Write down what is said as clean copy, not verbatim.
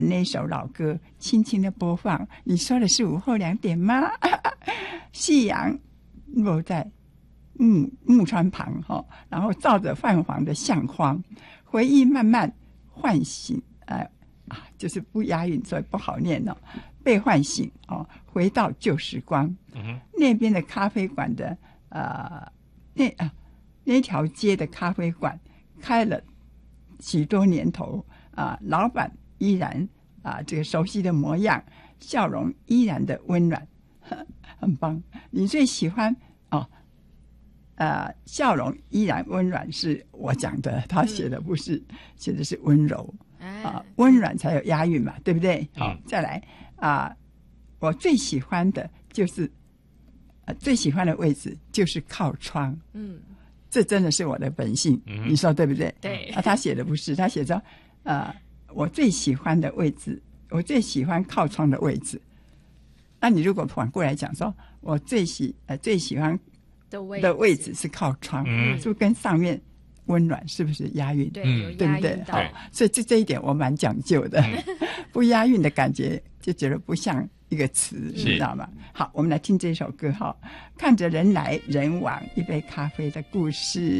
那首老歌轻轻的播放。你说的是午后2点吗？夕阳落在木川旁然后照着泛黄的相框，回忆慢慢唤醒，就是不押韵，所以不好念被唤醒回到旧时光。那边的咖啡馆的那条街的咖啡馆开了许多年头老板依然这个熟悉的模样，笑容依然的温暖，很棒。你最喜欢笑容依然温暖是我讲的，他写的不是，写的是温柔温暖才有押韵嘛，对不对？好，再来我最喜欢的就是最喜欢的位置就是靠窗。这真的是我的本性，你说对不对？ 对他写的不是，他写着我最喜欢的位置，我最喜欢靠窗的位置。那你如果反过来讲说，我最喜欢的位置是靠窗，是不是跟上面温暖是不是押韵？ 对，有对不对？ 押韵到。 所以这一点我蛮讲究的，不押韵的感觉就觉得不像一个词，你知道吗？好，我们来听这首歌看着人来人往，一杯咖啡的故事。